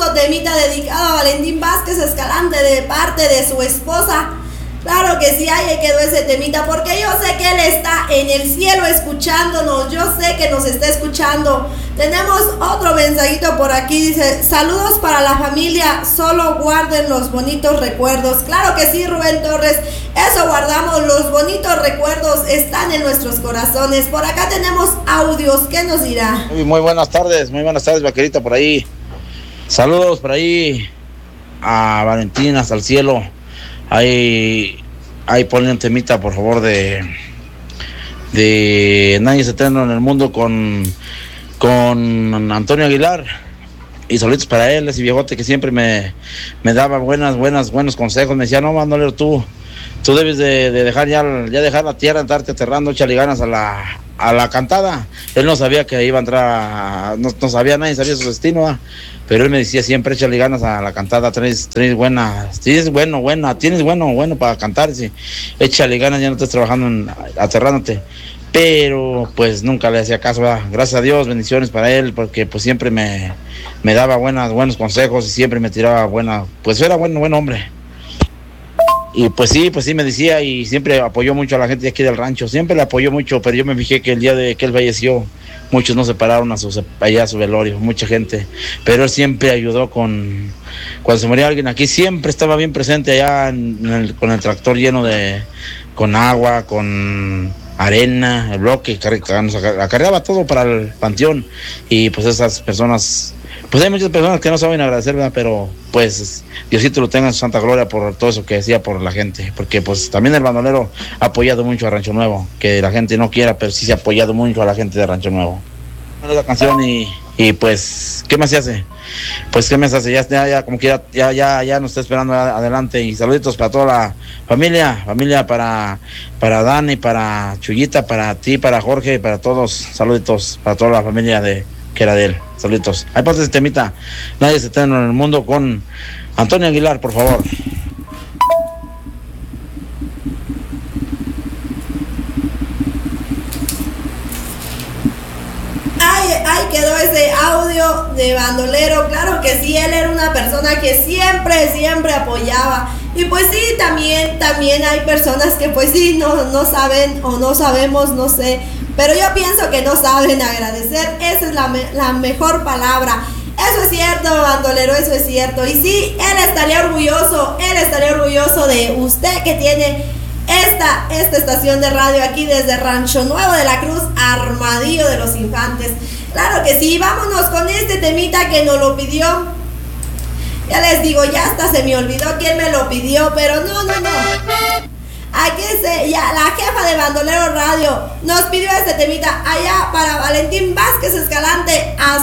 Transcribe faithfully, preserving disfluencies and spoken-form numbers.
hermoso temita dedicado a Valentín Vázquez Escalante de parte de su esposa. Claro que sí, ahí quedó ese temita, porque yo sé que él está en el cielo escuchándonos, yo sé que nos está escuchando. Tenemos otro mensajito por aquí, dice: saludos para la familia, solo guarden los bonitos recuerdos. Claro que sí, Rubén Torres, eso guardamos, los bonitos recuerdos están en nuestros corazones. Por acá tenemos audios, ¿qué nos dirá? Muy, muy buenas tardes, muy buenas tardes, vaquerita, por ahí. Saludos por ahí a Valentín, hasta el cielo. Ahí, ahí ponle un temita, por favor, de de Nadie es eterno en el mundo con, con Antonio Aguilar. Y solitos para él, ese viejote que siempre me, me daba buenas, buenas, buenos consejos. Me decía: no, Bandolero, tú, tú debes de, de dejar ya, ya dejar la tierra, estarte aterrando, échale ganas a la, a la cantada. Él no sabía que iba a entrar, a, no, no sabía, nadie sabía su destino, ¿eh? Pero él me decía siempre: échale ganas a la cantada, traes, traes buenas, tienes bueno, buena, tienes bueno, bueno para cantar, sí. Échale ganas, ya no estés trabajando en, aterrándote. Pero pues nunca le hacía caso, ¿verdad? Gracias a Dios, bendiciones para él, porque pues siempre me, me daba buenas, buenos consejos y siempre me tiraba buena, pues era buen, buen hombre. Y pues sí, pues sí me decía, y siempre apoyó mucho a la gente de aquí del rancho, siempre le apoyó mucho, pero yo me fijé que el día de que él falleció, muchos no se pararon a su, allá a su velorio, mucha gente, pero él siempre ayudó con, cuando se moría alguien aquí, siempre estaba bien presente allá en el, con el tractor lleno de, con agua, con arena, el bloque, nos acarreaba todo para el panteón. Y pues esas personas, pues hay muchas personas que no saben agradecer, ¿verdad? Pero pues Diosito lo tenga en su santa gloria por todo eso que decía por la gente, porque pues también el bandolero ha apoyado mucho a Rancho Nuevo, que la gente no quiera, pero sí se ha apoyado mucho a la gente de Rancho Nuevo. La canción y, y pues, ¿qué más se hace? Pues, ¿qué más se hace? Ya, ya, ya como que ya, ya, ya, ya nos está esperando adelante. Y saluditos para toda la familia, familia para, para Dani, para Chuyita, para ti, para Jorge, para todos. Saluditos para toda la familia de que era de él. Saluditos. Ahí pasa ese temita, Nadie es eterno en el mundo, con Antonio Aguilar, por favor. Ahí quedó ese audio de bandolero. Claro que sí, él era una persona que siempre, siempre apoyaba. Y pues sí, también, también hay personas que pues sí, no, no saben o no sabemos, no sé. Pero yo pienso que no saben agradecer, esa es la, me, la mejor palabra. Eso es cierto, bandolero, eso es cierto. Y sí, él estaría orgulloso, él estaría orgulloso de usted que tiene esta, esta estación de radio aquí desde Rancho Nuevo de la Cruz, Armadillo de los Infantes. Claro que sí, vámonos con este temita que nos lo pidió. Ya les digo, ya hasta se me olvidó quién me lo pidió, pero no, no, no. Aquí se, ya, la jefa de Bandolero Radio nos pidió este temita allá para Valentín Vázquez Escalante.